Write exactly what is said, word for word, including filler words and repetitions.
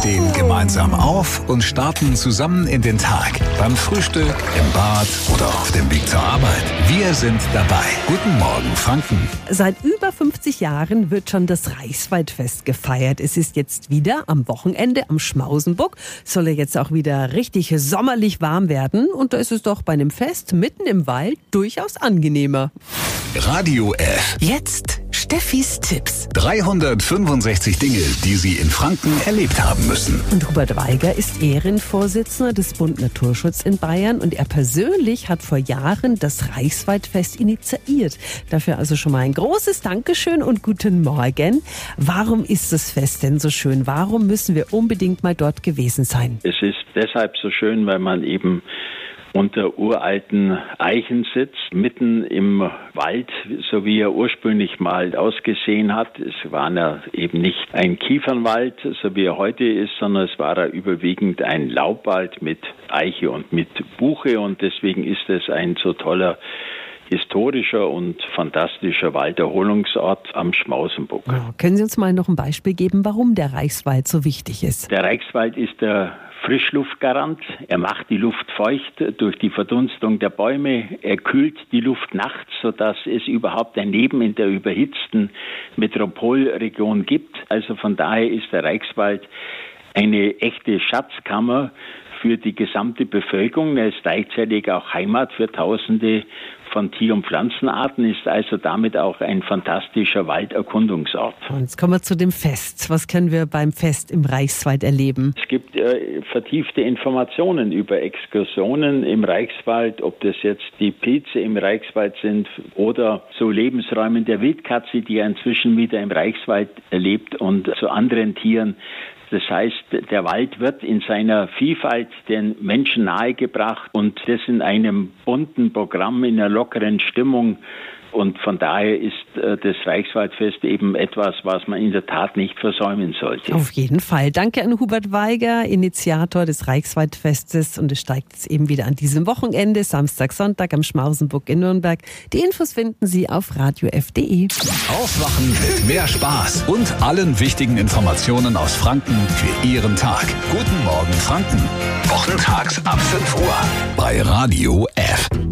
stehen gemeinsam auf und starten zusammen in den Tag. Beim Frühstück, im Bad oder auf dem Weg zur Arbeit. Wir sind dabei. Guten Morgen, Franken. Seit über fünfzig Jahren wird schon das Reichswaldfest gefeiert. Es ist jetzt wieder am Wochenende am Schmausenburg. Soll ja jetzt auch wieder richtig sommerlich warm werden. Und da ist es doch bei einem Fest mitten im Wald durchaus angenehmer. Radio F. Jetzt Steffis Tipps. dreihundertfünfundsechzig Dinge, die Sie in Franken erlebt haben müssen. Und Hubert Weiger ist Ehrenvorsitzender des Bund Naturschutz in Bayern und er persönlich hat vor Jahren das Reichswaldfest initiiert. Dafür also schon mal ein großes Dankeschön und guten Morgen. Warum ist das Fest denn so schön? Warum müssen wir unbedingt mal dort gewesen sein? Es ist deshalb so schön, weil man eben unter uralten Eichen sitzt, mitten im Wald, so wie er ursprünglich mal ausgesehen hat. Es war ja eben nicht ein Kiefernwald, so wie er heute ist, sondern es war ja überwiegend ein Laubwald mit Eiche und mit Buche und deswegen ist es ein so toller historischer und fantastischer Walderholungsort am Schmausenburg. Ja, können Sie uns mal noch ein Beispiel geben, warum der Reichswald so wichtig ist? Der Reichswald ist der Frischluftgarant. Er macht die Luft feucht durch die Verdunstung der Bäume. Er kühlt die Luft nachts, sodass es überhaupt ein Leben in der überhitzten Metropolregion gibt. Also von daher ist der Reichswald eine echte Schatzkammer für die gesamte Bevölkerung. Er ist gleichzeitig auch Heimat für Tausende von Tier- und Pflanzenarten, ist also damit auch ein fantastischer Walderkundungsort. Und jetzt kommen wir zu dem Fest. Was können wir beim Fest im Reichswald erleben? Es gibt äh, vertiefte Informationen über Exkursionen im Reichswald, ob das jetzt die Pilze im Reichswald sind oder so Lebensräume der Wildkatze, die ja inzwischen wieder im Reichswald lebt und zu anderen Tieren. Das heißt, der Wald wird in seiner Vielfalt den Menschen nahegebracht und das in einem bunten Programm, in einer lockeren Stimmung. Und von daher ist äh, das Reichswaldfest eben etwas, was man in der Tat nicht versäumen sollte. Auf jeden Fall. Danke an Hubert Weiger, Initiator des Reichswaldfestes. Und es steigt jetzt eben wieder an diesem Wochenende, Samstag, Sonntag am Schmausenburg in Nürnberg. Die Infos finden Sie auf radio f punkt de. Aufwachen mit mehr Spaß und allen wichtigen Informationen aus Franken für Ihren Tag. Guten Morgen, Franken. Wochentags ab fünf Uhr bei Radio F.